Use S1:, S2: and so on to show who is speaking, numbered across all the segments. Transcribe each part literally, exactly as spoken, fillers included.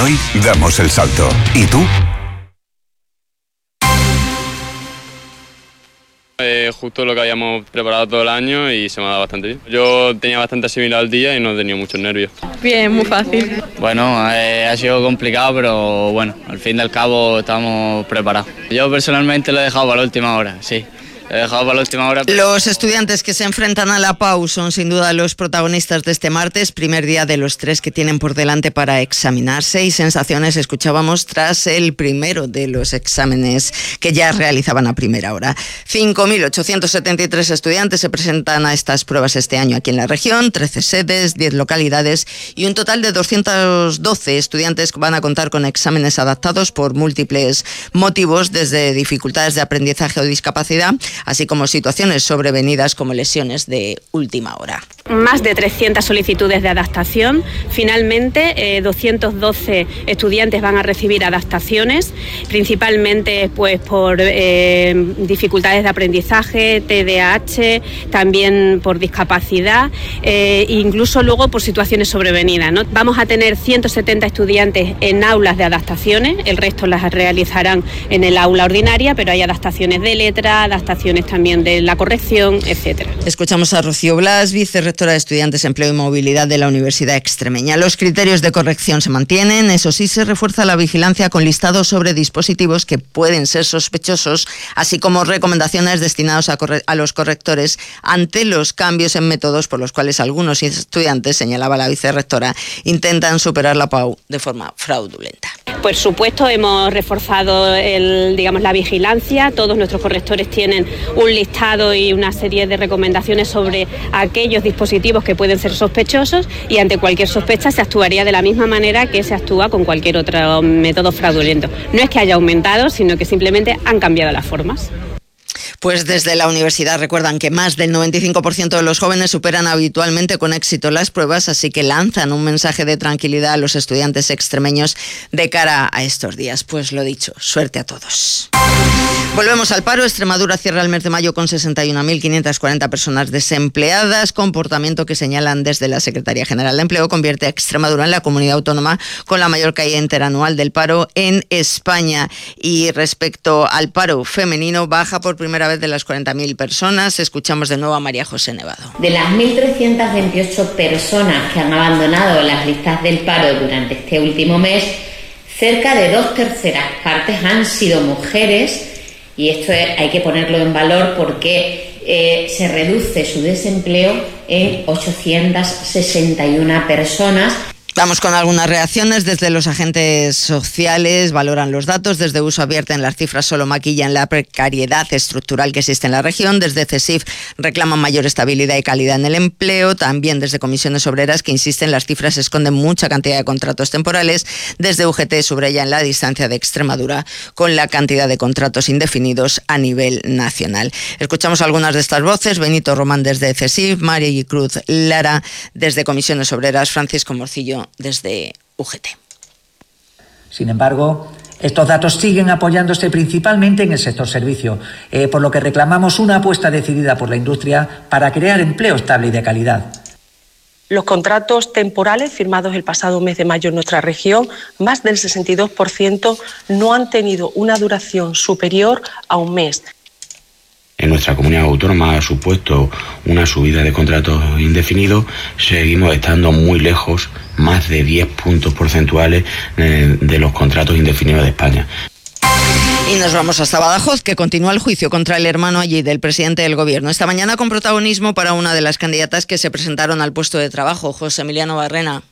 S1: Hoy damos el salto. ¿Y tú?
S2: Eh, justo lo que habíamos preparado todo el año y se me ha dado bastante bien. Yo tenía bastante asimilado el día y no he tenido muchos nervios.
S3: Bien, muy fácil.
S4: Bueno, eh, ha sido complicado, pero bueno, al fin y al cabo estamos preparados. Yo personalmente lo he dejado para la última hora, sí. He dejado para la última hora.
S5: Los estudiantes que se enfrentan a la P A U son sin duda los protagonistas de este martes, primer día de los tres que tienen por delante para examinarse, y sensaciones escuchábamos tras el primero de los exámenes que ya realizaban a primera hora. cinco mil ochocientos setenta y tres estudiantes se presentan a estas pruebas este año aquí en la región, trece sedes, diez localidades y un total de doscientos doce estudiantes que van a contar con exámenes adaptados por múltiples motivos, desde dificultades de aprendizaje o discapacidad, así como situaciones sobrevenidas como lesiones de última hora.
S6: Más de trescientas solicitudes de adaptación. Finalmente, eh, doscientos doce estudiantes van a recibir adaptaciones, principalmente pues por eh, dificultades de aprendizaje, T D A H, también por discapacidad, eh, incluso luego por situaciones sobrevenidas, ¿no? Vamos a tener ciento setenta estudiantes en aulas de adaptaciones, el resto las realizarán en el aula ordinaria, pero hay adaptaciones de letra, adaptaciones también de la corrección, etcétera.
S5: Escuchamos a Rocío Blas, vicerrectora de Estudiantes, Empleo y Movilidad de la Universidad Extremeña. Los criterios de corrección se mantienen, eso sí, se refuerza la vigilancia con listados sobre dispositivos que pueden ser sospechosos, así como recomendaciones destinadas a, corre- a los correctores ante los cambios en métodos por los cuales algunos estudiantes, señalaba la vicerrectora, intentan superar la P A U de forma fraudulenta.
S6: Por supuesto, hemos reforzado el, digamos, la vigilancia. Todos nuestros correctores tienen un listado y una serie de recomendaciones sobre aquellos dispositivos que pueden ser sospechosos, y ante cualquier sospecha se actuaría de la misma manera que se actúa con cualquier otro método fraudulento. No es que haya aumentado, sino que simplemente han cambiado las formas.
S5: Pues desde la universidad recuerdan que más del noventa y cinco por ciento de los jóvenes superan habitualmente con éxito las pruebas, así que lanzan un mensaje de tranquilidad a los estudiantes extremeños de cara a estos días. Pues lo dicho, suerte a todos. Volvemos al paro. Extremadura cierra el mes de mayo con sesenta y una mil quinientas cuarenta personas desempleadas, comportamiento que señalan desde la Secretaría General de Empleo convierte a Extremadura en la comunidad autónoma con la mayor caída interanual del paro en España. Y respecto al paro femenino, baja por primera vez de las cuarenta mil personas. Escuchamos de nuevo a María José Nevado.
S7: De las mil trescientas veintiocho personas que han abandonado las listas del paro durante este último mes, cerca de dos terceras partes han sido mujeres, y esto es, hay que ponerlo en valor porque eh, se reduce su desempleo en ochocientas sesenta y una personas.
S5: Vamos con algunas reacciones. Desde los agentes sociales valoran los datos. Desde Uso advierten las cifras solo maquillan la precariedad estructural que existe en la región. Desde CESIF reclaman mayor estabilidad y calidad en el empleo. También desde Comisiones Obreras, que insisten las cifras esconden mucha cantidad de contratos temporales. Desde U G T subrayan la distancia de Extremadura con la cantidad de contratos indefinidos a nivel nacional. Escuchamos algunas de estas voces. Benito Román desde CESIF, María Cruz Lara desde Comisiones Obreras, Francisco Morcillo desde U G T.
S8: Sin embargo, estos datos siguen apoyándose principalmente en el sector servicio, eh, por lo que reclamamos una apuesta decidida por la industria para crear empleo estable y de calidad.
S9: Los contratos temporales firmados el pasado mes de mayo en nuestra región, más del sesenta y dos por ciento no han tenido una duración superior a un mes.
S10: En nuestra comunidad autónoma ha supuesto una subida de contratos indefinidos. Seguimos estando muy lejos, más de diez puntos porcentuales de los contratos indefinidos de España.
S5: Y nos vamos hasta Badajoz, que continúa el juicio contra el hermano allí del presidente del gobierno. Esta mañana con protagonismo para una de las candidatas que se presentaron al puesto de trabajo, José Emiliano Barrena.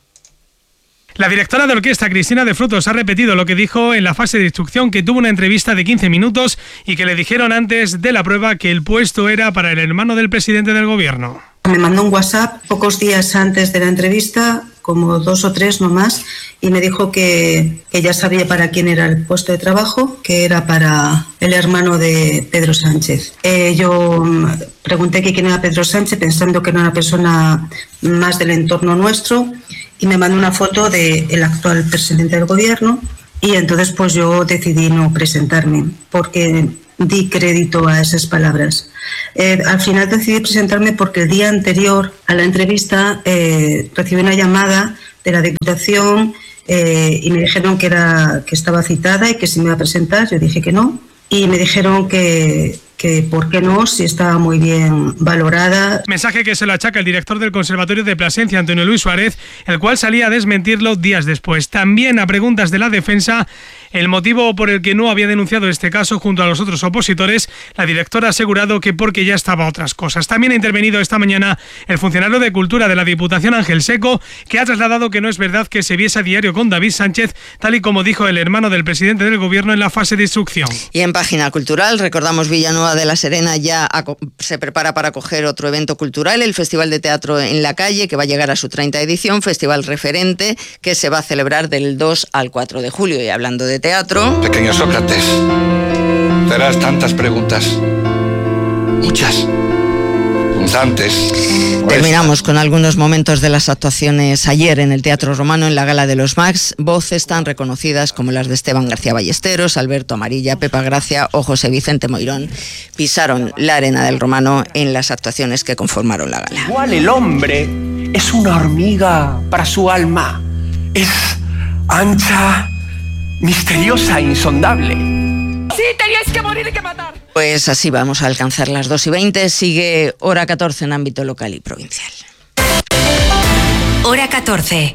S11: La directora de orquesta, Cristina de Frutos, ha repetido lo que dijo en la fase de instrucción, que tuvo una entrevista de quince minutos y que le dijeron antes de la prueba que el puesto era para el hermano del presidente del gobierno.
S12: Me mandó un WhatsApp pocos días antes de la entrevista, como dos o tres no más, y me dijo que, que ya sabía para quién era el puesto de trabajo, que era para el hermano de Pedro Sánchez. Eh, yo pregunté que quién era Pedro Sánchez, pensando que era una persona más del entorno nuestro, y me mandó una foto del actual presidente del gobierno, y entonces pues yo decidí no presentarme, porque di crédito a esas palabras. Eh, al final decidí presentarme porque el día anterior a la entrevista eh, recibí una llamada de la Diputación eh, y me dijeron que, era, que estaba citada y que si me iba a presentar. Yo dije que no. Y me dijeron que, que por qué no, si estaba muy bien valorada.
S11: Mensaje que se lo achaca el director del Conservatorio de Plasencia, Antonio Luis Suárez, el cual salía a desmentirlo días después. También a preguntas de la defensa, el motivo por el que no había denunciado este caso junto a los otros opositores, la directora ha asegurado que porque ya estaba a otras cosas. También ha intervenido esta mañana el funcionario de Cultura de la Diputación, Ángel Seco, que ha trasladado que no es verdad que se viese a diario con David Sánchez, tal y como dijo el hermano del presidente del Gobierno en la fase de instrucción.
S5: Y en página cultural, recordamos, Villanueva de la Serena ya se prepara para acoger otro evento cultural, el Festival de Teatro en la Calle, que va a llegar a su treinta edición, festival referente que se va a celebrar del dos al cuatro de julio. Y hablando de teatro...
S1: Pequeño Sócrates, te harás tantas preguntas, muchas, punzantes.
S5: Terminamos con algunos momentos de las actuaciones ayer en el Teatro Romano en la Gala de los Max. Voces tan reconocidas como las de Esteban García Ballesteros, Alberto Amarilla, Pepa Gracia o José Vicente Moirón pisaron la arena del Romano en las actuaciones que conformaron la gala.
S3: Igual el hombre es una hormiga para su alma, es ancha, misteriosa, insondable. Sí, teníais que morir y que matar.
S5: Pues así vamos a alcanzar las dos y veinte. Sigue Hora catorce en ámbito local y provincial.
S13: Hora catorce.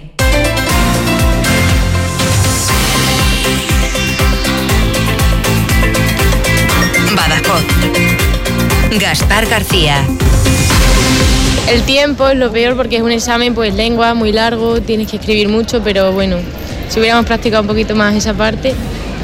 S13: Badajoz. Gaspar García.
S14: El tiempo es lo peor porque es un examen, pues lengua, muy largo, tienes que escribir mucho, pero bueno, si hubiéramos practicado un poquito más esa parte.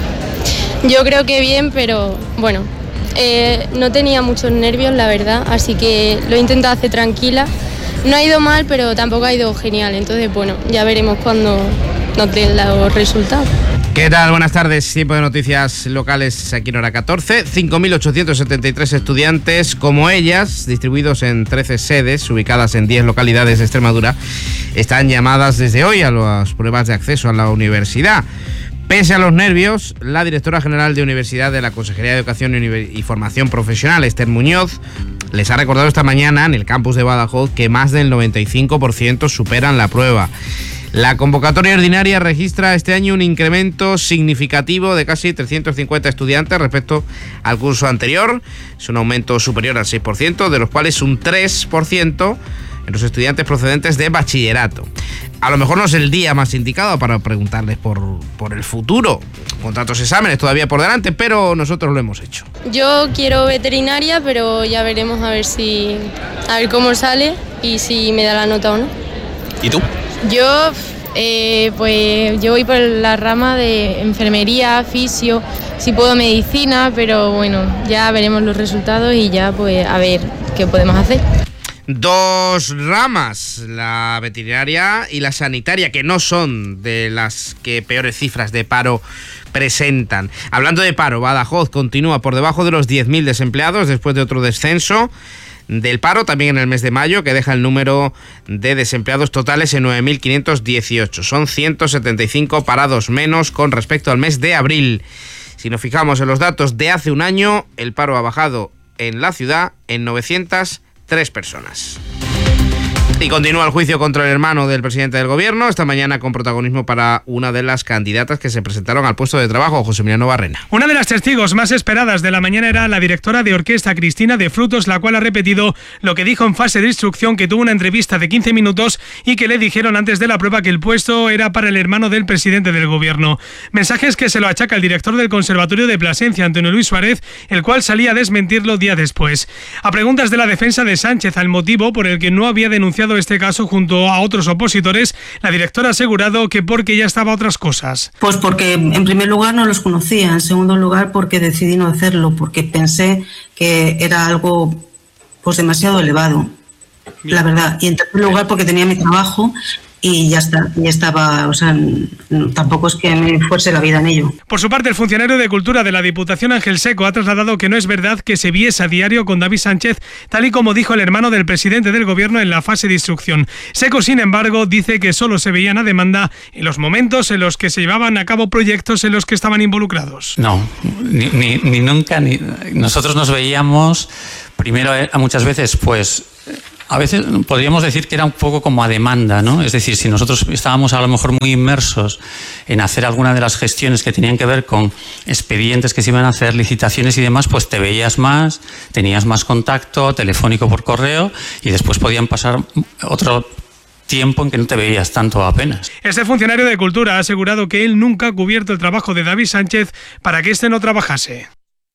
S14: Yo creo que bien, pero bueno, eh, no tenía muchos nervios, la verdad, así que lo he intentado hacer tranquila. No ha ido mal, pero tampoco ha ido genial, entonces bueno, ya veremos cuando nos den los resultados.
S15: ¿Qué tal? Buenas tardes. Tiempo de noticias locales aquí en Hora catorce. cinco mil ochocientos setenta y tres estudiantes como ellas, distribuidos en trece sedes, ubicadas en diez localidades de Extremadura, están llamadas desde hoy a las pruebas de acceso a la universidad. Pese a los nervios, la directora general de Universidad de la Consejería de Educación y Formación Profesional, Esther Muñoz, les ha recordado esta mañana en el campus de Badajoz que más del noventa y cinco por ciento superan la prueba. La convocatoria ordinaria registra este año un incremento significativo de casi trescientos cincuenta estudiantes respecto al curso anterior. Es un aumento superior al seis por ciento, de los cuales un tres por ciento en los estudiantes procedentes de bachillerato. A lo mejor no es el día más indicado para preguntarles por, por el futuro, con tantos exámenes todavía por delante, pero nosotros lo hemos hecho.
S14: Yo quiero veterinaria, pero ya veremos a ver si a ver cómo sale y si me da la nota o no.
S15: ¿Y tú?
S14: Yo, eh, pues yo voy por la rama de enfermería, fisio, si puedo medicina, pero bueno, ya veremos los resultados y ya pues a ver qué podemos hacer.
S15: Dos ramas, la veterinaria y la sanitaria, que no son de las que peores cifras de paro presentan. Hablando de paro, Badajoz continúa por debajo de los diez mil desempleados después de otro descenso del paro, también en el mes de mayo, que deja el número de desempleados totales en nueve mil quinientos dieciocho. Son ciento setenta y cinco parados menos con respecto al mes de abril. Si nos fijamos en los datos de hace un año, el paro ha bajado en la ciudad en novecientas tres personas. Y continúa el juicio contra el hermano del presidente del Gobierno, esta mañana con protagonismo para una de las candidatas que se presentaron al puesto de trabajo, José Emiliano Barrena.
S11: Una de las testigos más esperadas de la mañana era la directora de orquesta Cristina de Frutos, la cual ha repetido lo que dijo en fase de instrucción, que tuvo una entrevista de quince minutos y que le dijeron antes de la prueba que el puesto era para el hermano del presidente del Gobierno. Mensajes que se lo achaca el director del Conservatorio de Plasencia, Antonio Luis Suárez, el cual salía a desmentirlo días después. A preguntas de la defensa de Sánchez al motivo por el que no había denunciado este caso junto a otros opositores, la directora ha asegurado que porque ya estaba a otras cosas.
S12: Pues porque en primer lugar no los conocía, en segundo lugar porque decidí no hacerlo, porque pensé que era algo pues demasiado elevado, la verdad, y en tercer lugar porque tenía mi trabajo y ya está, ya estaba, o sea, no, tampoco es que me fuese la vida en ello.
S11: Por su parte, el funcionario de Cultura de la Diputación, Ángel Seco, ha trasladado que no es verdad que se viese a diario con David Sánchez, tal y como dijo el hermano del presidente del Gobierno en la fase de instrucción. Seco, sin embargo, dice que solo se veían a demanda en los momentos en los que se llevaban a cabo proyectos en los que estaban involucrados.
S16: No, ni, ni, ni nunca, ni nosotros nos veíamos primero muchas veces, pues A veces podríamos decir que era un poco como a demanda, ¿no? Es decir, si nosotros estábamos a lo mejor muy inmersos en hacer alguna de las gestiones que tenían que ver con expedientes que se iban a hacer, licitaciones y demás, pues te veías más, tenías más contacto telefónico por correo y después podían pasar otro tiempo en que no te veías tanto apenas.
S11: Este funcionario de Cultura ha asegurado que él nunca ha cubierto el trabajo de David Sánchez para que éste no trabajase.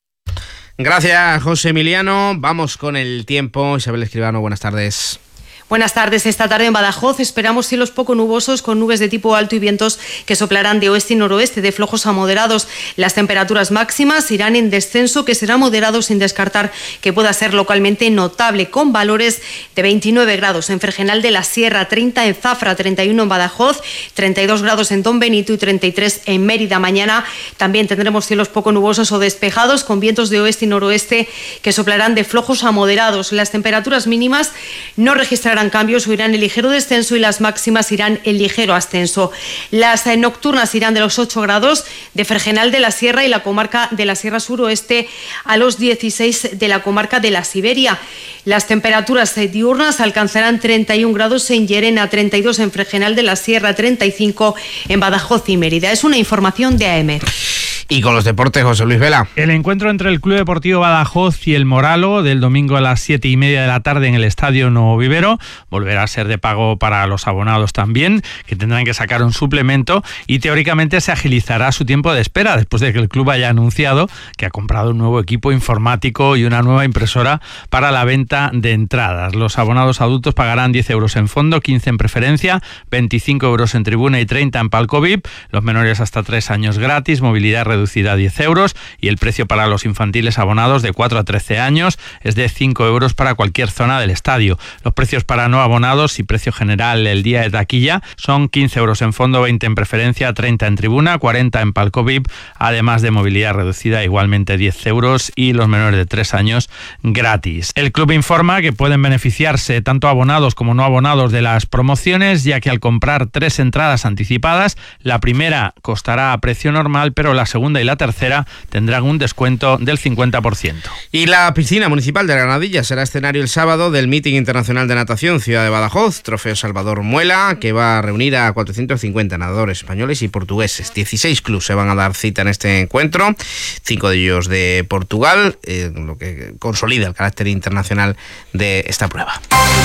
S15: Gracias, José Emiliano. Vamos con el tiempo. Isabel Escribano, buenas tardes.
S17: Buenas tardes. Esta tarde en Badajoz esperamos cielos poco nubosos con nubes de tipo alto y vientos que soplarán de oeste y noroeste, de flojos a moderados. Las temperaturas máximas irán en descenso, que será moderado sin descartar que pueda ser localmente notable, con valores de veintinueve grados en Fregenal de la Sierra, treinta en Zafra, treinta y uno en Badajoz, treinta y dos grados en Don Benito y treinta y tres en Mérida. Mañana también tendremos cielos poco nubosos o despejados con vientos de oeste y noroeste que soplarán de flojos a moderados. Las temperaturas mínimas no registrarán cambios o irán en ligero descenso y las máximas irán en ligero ascenso. Las eh, nocturnas irán de los ocho grados de Fregenal de la Sierra y la comarca de la Sierra Suroeste a los dieciséis de la comarca de la Siberia. Las temperaturas eh, diurnas alcanzarán treinta y un grados en Llerena, treinta y dos en Fregenal de la Sierra, treinta y cinco en Badajoz y Mérida. Es una información de A M.
S15: Y con los deportes, José Luis Vela.
S18: El encuentro entre el Club Deportivo Badajoz y el Moralo del domingo a las siete y media de la tarde en el Estadio Nuevo Vivero volverá a ser de pago para los abonados también, que tendrán que sacar un suplemento y teóricamente se agilizará su tiempo de espera después de que el club haya anunciado que ha comprado un nuevo equipo informático y una nueva impresora para la venta de entradas. Los abonados adultos pagarán diez euros en fondo, quince en preferencia, veinticinco euros en tribuna y treinta en palco V I P. Los menores hasta tres años gratis, movilidad reducida a diez euros y el precio para los infantiles abonados de cuatro a trece años es de cinco euros para cualquier zona del estadio. Los precios para no abonados y precio general el día de taquilla son quince euros en fondo, veinte en preferencia, treinta en tribuna, cuarenta en palco V I P, además de movilidad reducida igualmente diez euros y los menores de tres años gratis. El club informa que pueden beneficiarse tanto abonados como no abonados de las promociones, ya que al comprar tres entradas anticipadas, la primera costará a precio normal, pero la segunda y la tercera tendrán un descuento del cincuenta por ciento.
S15: Y la piscina municipal de Granadilla será escenario el sábado del Meeting Internacional de Natación Ciudad de Badajoz, Trofeo Salvador Muela, que va a reunir a cuatrocientos cincuenta nadadores españoles y portugueses. dieciséis clubes se van a dar cita en este encuentro, cinco de ellos de Portugal, eh, lo que consolida el carácter internacional de esta prueba.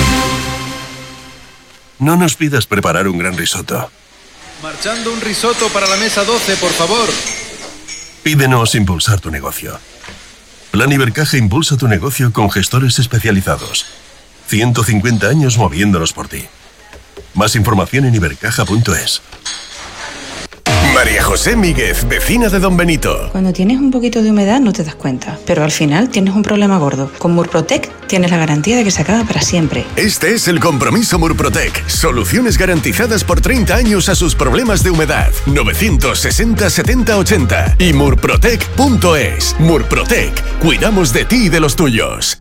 S19: No nos pidas preparar un gran risotto.
S20: Marchando un risotto para la mesa doce, por favor.
S19: Pídenos impulsar tu negocio. Plan Ibercaja impulsa tu negocio con gestores especializados. ciento cincuenta años moviéndonos por ti. Más información en ibercaja punto es.
S21: María José Míguez, vecina de Don Benito.
S22: Cuando tienes un poquito de humedad no te das cuenta, pero al final tienes un problema gordo. Con Murprotec tienes la garantía de que se acaba para siempre.
S21: Este es el compromiso Murprotec. Soluciones garantizadas por treinta años a sus problemas de humedad. novecientos sesenta setenta ochenta y murprotec punto es. Murprotec. Cuidamos de ti y de los tuyos.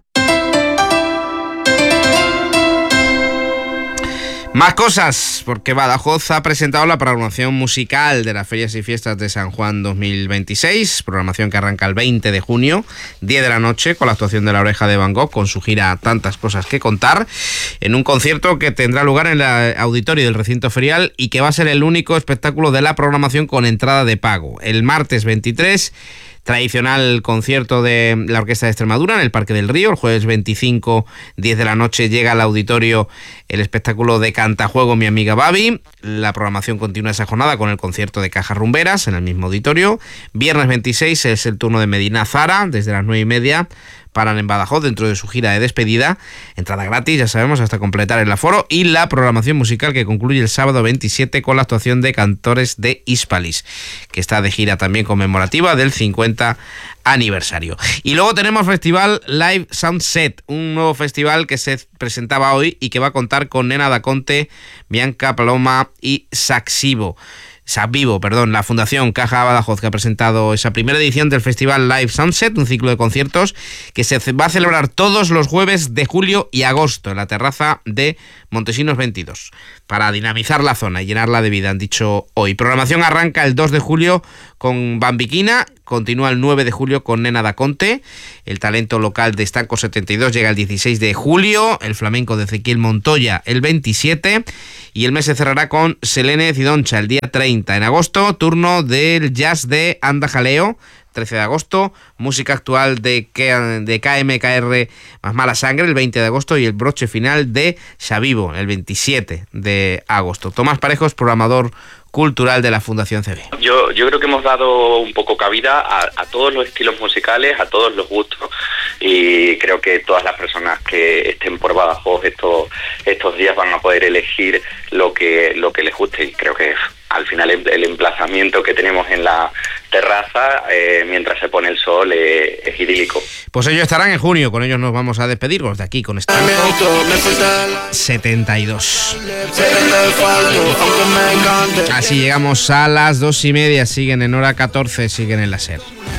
S15: Más cosas, porque Badajoz ha presentado la programación musical de las Ferias y Fiestas de San Juan dos mil veintiséis, programación que arranca el veinte de junio, diez de la noche, con la actuación de La Oreja de Van Gogh, con su gira Tantas Cosas que Contar, en un concierto que tendrá lugar en el auditorio del recinto ferial y que va a ser el único espectáculo de la programación con entrada de pago. El martes veintitrés, tradicional concierto de la Orquesta de Extremadura en el Parque del Río. El jueves veinticinco, diez de la noche, llega al auditorio el espectáculo de Cantajuego Mi Amiga Babi. La programación continúa esa jornada con el concierto de Cajas Rumberas en el mismo auditorio. Viernes veintiséis es el turno de Medina Zara, desde las nueve y media. Paran en Badajoz dentro de su gira de despedida. Entrada gratis, ya sabemos, hasta completar el aforo. Y la programación musical que concluye el sábado veintisiete con la actuación de Cantores de Hispalis, que está de gira también conmemorativa del cincuenta aniversario. Y luego tenemos Festival Live Sunset, un nuevo festival que se presentaba hoy y que va a contar con Nena Daconte, Bianca Paloma y Saxivo. Vivo, perdón, la Fundación Caja Badajoz, que ha presentado esa primera edición del Festival Live Sunset, un ciclo de conciertos que se va a celebrar todos los jueves de julio y agosto en la terraza de Montesinos veintidós, para dinamizar la zona y llenarla de vida, han dicho hoy. Programación arranca el dos de julio con Bambiquina, continúa el nueve de julio con Nena da Conte, el talento local de Estanco setenta y dos llega el dieciséis de julio, el flamenco de Ezequiel Montoya el veintisiete, y el mes se cerrará con Selene Cidoncha el día treinta. En agosto, turno del jazz de Anda Jaleo, trece de agosto, música actual de, de K M K R más Mala Sangre el veinte de agosto y el broche final de Xavivo el veintisiete de agosto. Tomás Parejos, programador cultural de la Fundación C B.
S2: Yo, yo creo que hemos dado un poco cabida a, a todos los estilos musicales, a todos los gustos, y creo que todas las personas que estén por Badajoz estos, estos días van a poder elegir lo que, lo que les guste, y creo que al final el, el emplazamiento que tenemos en la terraza eh, mientras se pone el sol eh, es idílico.
S15: Pues ellos estarán en junio, con ellos nos vamos a despedirnos de aquí con Estanco setenta y dos. Así llegamos a las dos y media, siguen en hora catorce, siguen en la SER.